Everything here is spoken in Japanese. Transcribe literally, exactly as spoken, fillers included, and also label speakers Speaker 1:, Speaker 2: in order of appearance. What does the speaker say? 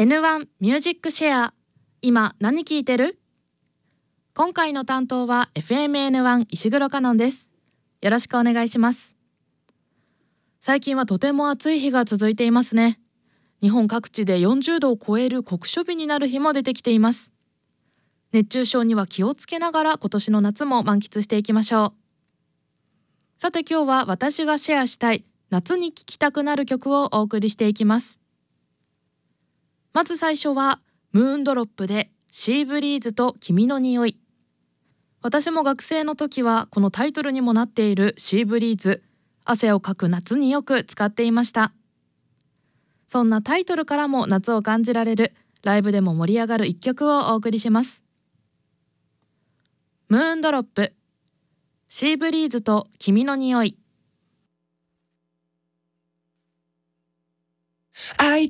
Speaker 1: エヌワン ミュージックシェア、今何聴いてる？今回の担当は エフエムエヌワン 石黒かのんです。よろしくお願いします。最近はとても暑い日が続いていますね。日本各地でよんじゅうどを超える酷暑日になる日も出てきています。熱中症には気をつけながら今年の夏も満喫していきましょう。さて今日は私がシェアしたい夏に聴きたくなる曲をお送りしていきます。まず最初はムーンドロップでシーブリーズと君の匂い。私も学生の時はこのタイトルにもなっているシーブリーズ、汗をかく夏によく使っていました。そんなタイトルからも夏を感じられる、ライブでも盛り上がる一曲をお送りします。ムーンドロップ、シーブリーズと君の匂い。